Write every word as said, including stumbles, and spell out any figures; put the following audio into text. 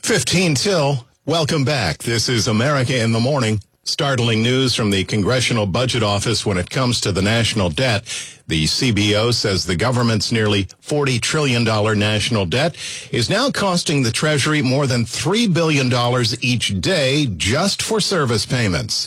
fifteen till. Welcome back. This is America in the Morning. Startling news from the Congressional Budget Office when it comes to the national debt. The C B O says the government's nearly forty trillion dollars national debt is now costing the Treasury more than three billion dollars each day just for service payments.